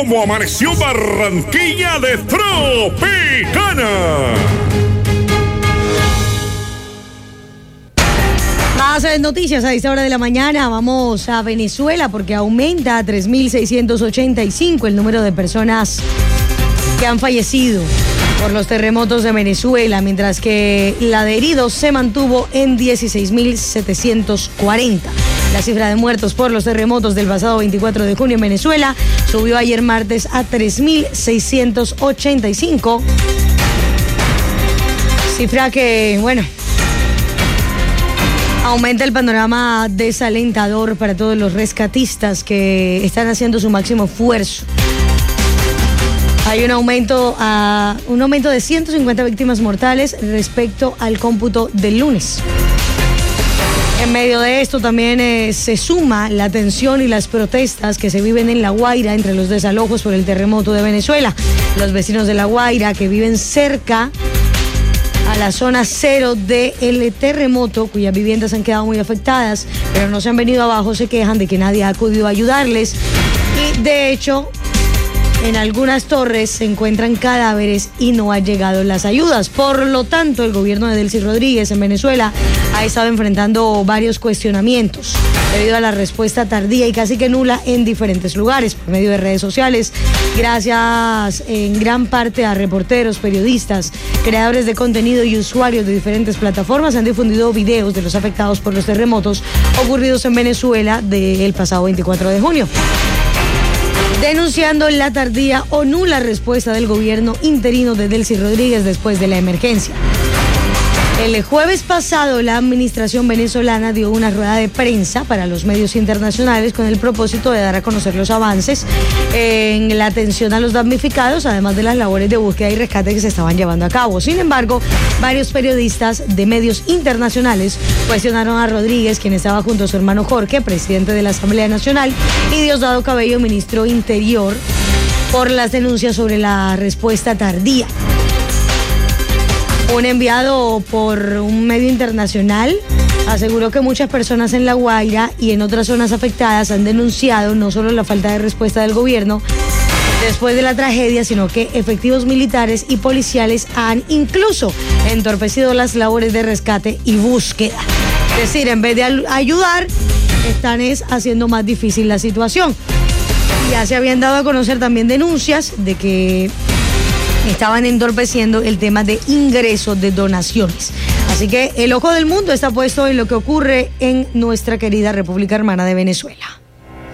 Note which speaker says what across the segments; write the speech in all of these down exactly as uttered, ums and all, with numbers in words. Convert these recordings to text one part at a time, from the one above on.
Speaker 1: cómo amaneció Barranquilla de Tropicana.
Speaker 2: Más noticias a esta hora de la mañana. Vamos a Venezuela porque aumenta a tres mil seiscientos ochenta y cinco el número de personas que han fallecido por los terremotos de Venezuela, mientras que la de heridos se mantuvo en dieciséis mil setecientos cuarenta. La cifra de muertos por los terremotos del pasado veinticuatro de junio en Venezuela subió ayer martes a tres mil seiscientos ochenta y cinco. Cifra que, bueno, aumenta el panorama desalentador para todos los rescatistas que están haciendo su máximo esfuerzo. Hay un aumento, a, un aumento de ciento cincuenta víctimas mortales respecto al cómputo del lunes. En medio de esto también eh, se suma la tensión y las protestas que se viven en La Guaira entre los desalojos por el terremoto de Venezuela. Los vecinos de La Guaira que viven cerca a la zona cero del terremoto, cuyas viviendas han quedado muy afectadas, pero no se han venido abajo, se quejan de que nadie ha acudido a ayudarles. Y de hecho, en algunas torres se encuentran cadáveres y no han llegado las ayudas. Por lo tanto, el gobierno de Delcy Rodríguez en Venezuela ha estado enfrentando varios cuestionamientos debido a la respuesta tardía y casi que nula en diferentes lugares por medio de redes sociales. Gracias en gran parte a reporteros, periodistas, creadores de contenido y usuarios de diferentes plataformas han difundido videos de los afectados por los terremotos ocurridos en Venezuela del pasado veinticuatro de junio. Denunciando la tardía o nula respuesta del gobierno interino de Delcy Rodríguez después de la emergencia. El jueves pasado, la administración venezolana dio una rueda de prensa para los medios internacionales con el propósito de dar a conocer los avances en la atención a los damnificados, además de las labores de búsqueda y rescate que se estaban llevando a cabo. Sin embargo, varios periodistas de medios internacionales cuestionaron a Rodríguez, quien estaba junto a su hermano Jorge, presidente de la Asamblea Nacional, y Diosdado Cabello, ministro Interior, por las denuncias sobre la respuesta tardía. Un enviado por un medio internacional aseguró que muchas personas en La Guaira y en otras zonas afectadas han denunciado no solo la falta de respuesta del gobierno después de la tragedia, sino que efectivos militares y policiales han incluso entorpecido las labores de rescate y búsqueda. Es decir, en vez de ayudar, están es haciendo más difícil la situación. Ya se habían dado a conocer también denuncias de que estaban entorpeciendo el tema de ingresos de donaciones. Así que el ojo del mundo está puesto en lo que ocurre en nuestra querida República Hermana de Venezuela.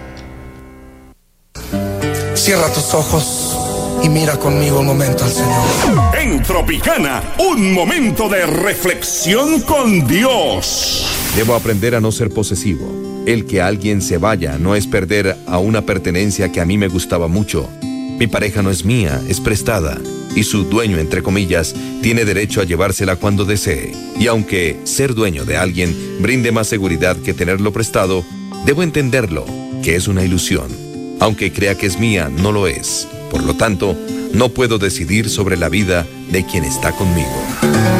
Speaker 3: Cierra tus ojos y mira conmigo un momento al Señor.
Speaker 1: En Tropicana, un momento de reflexión con Dios.
Speaker 4: Debo aprender a no ser posesivo. El que alguien se vaya no es perder a una pertenencia que a mí me gustaba mucho. Mi pareja no es mía, es prestada, y su dueño, entre comillas, tiene derecho a llevársela cuando desee. Y aunque ser dueño de alguien brinde más seguridad que tenerlo prestado, debo entenderlo, que es una ilusión. Aunque crea que es mía, no lo es. Por lo tanto, no puedo decidir sobre la vida de quien está conmigo.